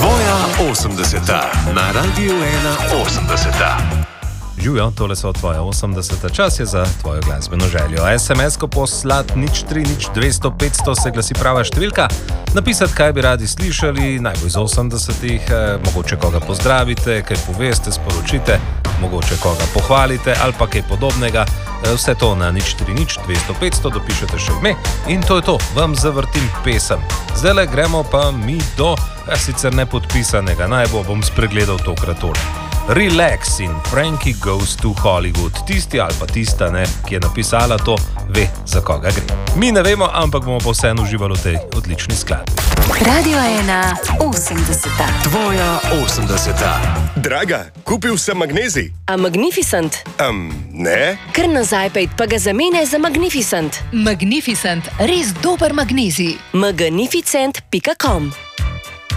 Tvoja 80. na Radiu 81. Živijo, tole so tvoje 80. Čas je za tvojo glasbeno željo. SMS-ko poslati 030200 se glasi prava številka. Napisati, kaj bi radi slišali, najbolj iz 80-ih, mogoče koga pozdravite, kaj poveste, sporočite, mogoče koga pohvalite ali pa kaj podobnega. Vse to na 030200 dopišete še ime in to je to, vam zavrtim pesem. Zdajle gremo pa mi do sicer nepodpisanega, najbolj bom spregledal tokrat tole. Relax in Frankie Goes to Hollywood. Tisti ali pa tista, ki je napisala to, ve, za koga gre. Mi ne vemo, ampak bomo pa vseeno uživali v tej odlični skladbi. Radio 1 80. Tvoja 80. Draga, kupil sem magnezij. A Magnificent? Ne. Kar nazaj pejt, pa ga zamene za Magnificent. Magnificent, res dober magnezij. Magnificent.com